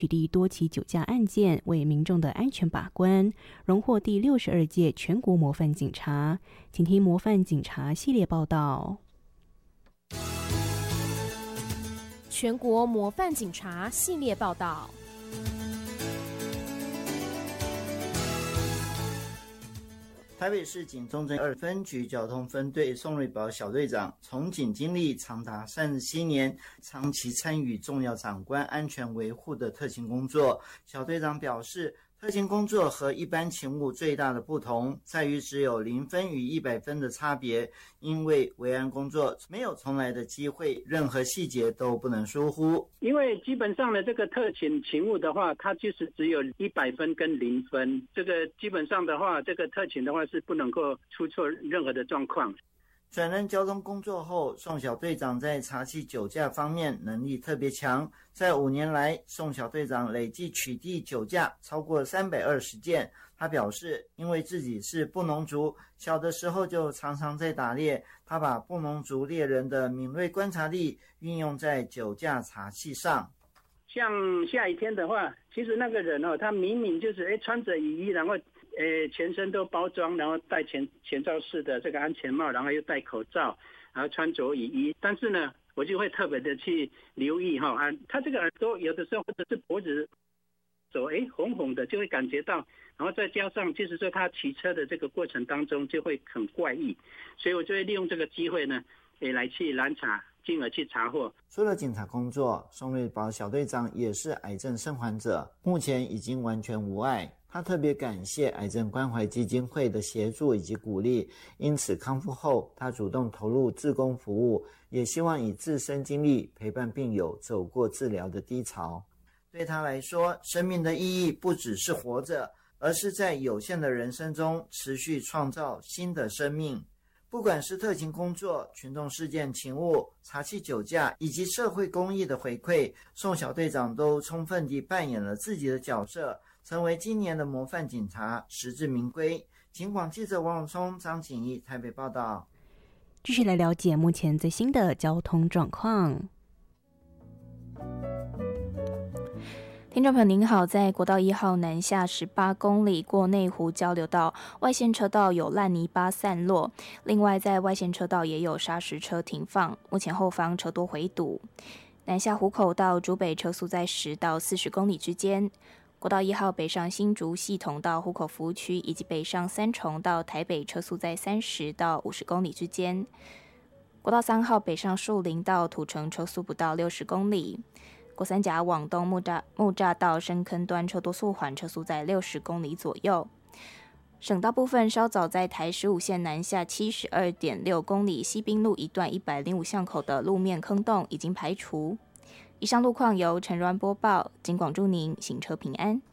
取缔多起酒驾案件，为民众的安全把关，荣获第62届全国模范警察。请听模范警察系列报道。 全国模范警察系列报道。 台北市警中正2分局交通分队宋瑞宝小队长，从警经历长达37年，长期参与重要长官安全维护的特勤工作。小队长表示，特勤工作和一般勤务最大的不同在于只有0分与100分的差别，因为维安工作没有重来的机会，任何细节都不能疏忽。 因为基本上的这个特勤勤务的话，它就是只有100分跟0分，这个基本上的话，这个特勤的话是不能够出错任何的状况。 转任交通工作后，宋小队长在查缉酒驾方面能力特别强。在5年来，宋小队长累计取缔酒驾超过320件。他表示，因为自己是布农族，小的时候就常常在打猎，他把布农族猎人的敏锐观察力运用在酒驾查缉上。 像下雨天的话，其实那个人他明明就是穿着雨衣，然后全身都包装，然后戴前罩式的这个安全帽，然后又戴口罩，然后穿着雨衣，但是呢，我就会特别的去留意他这个耳朵有的时候或者是脖子走红红的，就会感觉到，然后再加上就是说他骑车的这个过程当中就会很怪异，所以我就会利用这个机会呢，来去拦查，进而去查获。 除了警察工作，宋瑞宝小队长也是癌症生还者，目前已经完全无碍。他特别感谢癌症关怀基金会的协助以及鼓励，因此康复后他主动投入志工服务，也希望以自身经历陪伴病友走过治疗的低潮。对他来说，生命的意义不只是活着，而是在有限的人生中持续创造新的生命。不管是特勤工作、群众事件勤务、查缉酒驾以及社会公益的回馈，宋小队长都充分地扮演了自己的角色，成为今年的模范警察，实至名归。警广记者王永聪、张景义台北报道。 继续来了解目前最新的交通状况。 听众朋友您好，在国道1号南下18公里过内湖交流道，外线车道有烂泥巴散落，另外在外线车道也有砂石车停放，目前后方车多回堵。南下湖口到竹北车速在10到40公里之间。国道1号北上新竹系统到湖口服务区，以及北上三重到台北车速在30到50公里之间。国道3号北上树林到土城车速不到60公里。国三甲往东木栅到深坑端车多速缓，车速在60公里左右。省道部分稍早在台15线南下 72.6 公里西滨路一段105巷口的路面坑洞已经排除。以上路况由陈銮播报，警广祝您行车平安。